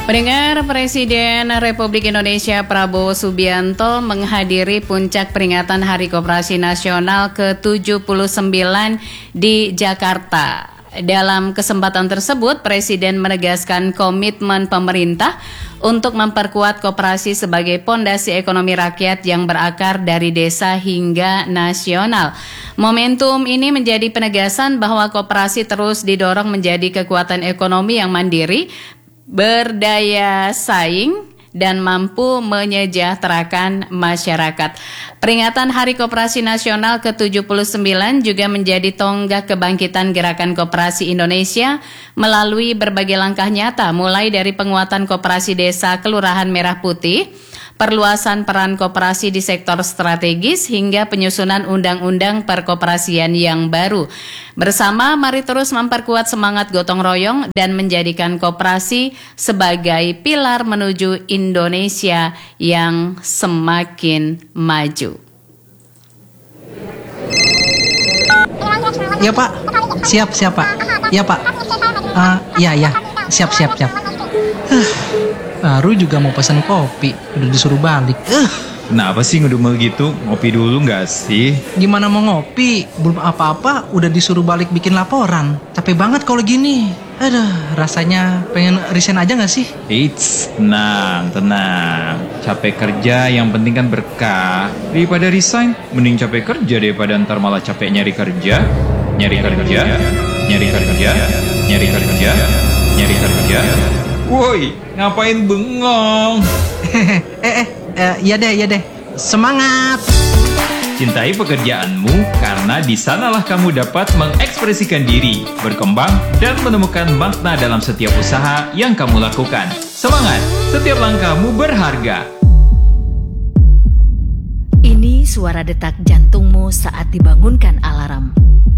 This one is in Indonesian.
Pendengar, Presiden Republik Indonesia Prabowo Subianto menghadiri puncak peringatan Hari Koperasi Nasional ke-79 di Jakarta. Dalam kesempatan tersebut, Presiden menegaskan komitmen pemerintah untuk memperkuat koperasi sebagai pondasi ekonomi rakyat yang berakar dari desa hingga nasional. Momentum ini menjadi penegasan bahwa koperasi terus didorong menjadi kekuatan ekonomi yang mandiri, berdaya saing, dan mampu menyejahterakan masyarakat. Peringatan Hari Koperasi Nasional ke-79 juga menjadi tonggak kebangkitan gerakan koperasi Indonesia melalui berbagai langkah nyata, mulai dari penguatan koperasi desa Kelurahan Merah Putih, perluasan peran koperasi di sektor strategis, hingga penyusunan undang-undang perkoperasian yang baru. Bersama, mari terus memperkuat semangat gotong royong dan menjadikan koperasi sebagai pilar menuju Indonesia yang semakin maju. Ya Pak, siap Pak. Ya Pak, ya, siap. Baru juga mau pesan kopi, udah disuruh balik. Kenapa sih ngedumel gitu? Ngopi dulu nggak sih? Gimana mau ngopi? Belum apa-apa, udah disuruh balik bikin laporan. Capek banget kalau gini. Aduh, rasanya pengen resign aja nggak sih? Eits, tenang. Capek kerja yang penting kan berkah. Daripada resign, mending capek kerja daripada ntar malah capek nyari kerja. Woi, ngapain bengong? Ya deh. Semangat! Cintai pekerjaanmu karena di sanalah kamu dapat mengekspresikan diri, berkembang, dan menemukan makna dalam setiap usaha yang kamu lakukan. Semangat! Setiap langkahmu berharga. Ini suara detak jantungmu saat dibangunkan alarm.